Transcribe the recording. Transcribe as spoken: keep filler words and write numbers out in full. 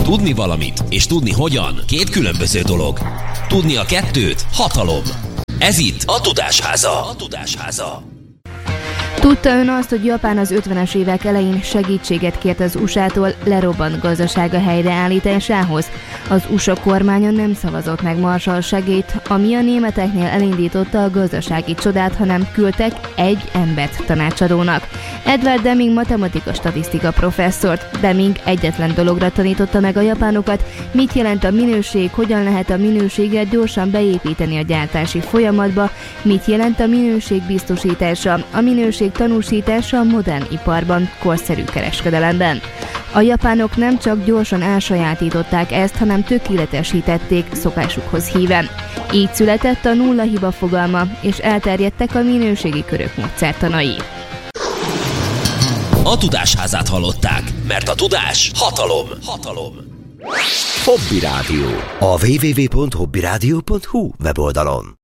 Tudni valamit és tudni hogyan két különböző dolog. Tudni a kettőt hatalom. Ez itt a Tudásháza. A Tudásháza. Tudta ön azt, hogy Japán az ötvenes évek elején segítséget kért az u es á-tól lerobbant gazdasága helyreállításához? Az u es á kormánya nem szavazott meg Marshall segélyt, ami a németeknél elindította a gazdasági csodát, hanem küldtek egy embert tanácsadónak. Edward Deming matematika-statisztika professzort. Deming egyetlen dologra tanította meg a japánokat, mit jelent a minőség, hogyan lehet a minőséget gyorsan beépíteni a gyártási folyamatba, mit jelent a minőség biztosítása, a minőség tanúsítása a modern iparban, korszerű kereskedelemben. A japánok nem csak gyorsan elsajátították ezt, hanem tökéletesítették szokásukhoz híven. Így született a nulla hiba fogalma, és elterjedtek a minőségi körök módszertanai. A Tudásházát hallották, mert a tudás hatalom. Hatalom. Hobby Rádió. A double-u double-u double-u pont hobby rádió pont hu weboldalon.